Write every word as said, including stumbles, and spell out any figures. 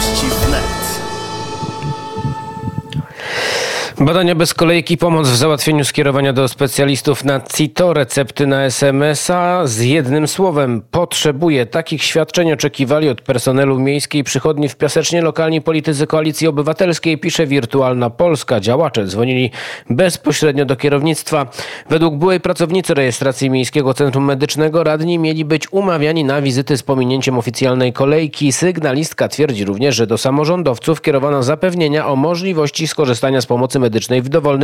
Wiadomości wnet. Badania bez kolejki, pomoc w załatwieniu skierowania do specjalistów na C I T O, recepty na es em es a. Z jednym słowem, potrzebuje takich świadczeń oczekiwali od personelu miejskiej przychodni w Piasecznie lokalni politycy Koalicji Obywatelskiej, pisze Wirtualna Polska. Działacze dzwonili bezpośrednio do kierownictwa. Według byłej pracownicy rejestracji Miejskiego Centrum Medycznego radni mieli być umawiani na wizyty z pominięciem oficjalnej kolejki. Sygnalistka twierdzi również, że do samorządowców kierowano zapewnienia o możliwości skorzystania z pomocy medycznej w dowolnym